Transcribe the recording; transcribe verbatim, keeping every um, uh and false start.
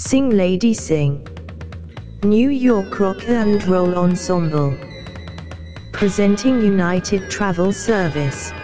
Sing Lady Sing. New York Rock and Roll Ensemble. Presenting United Travel Service.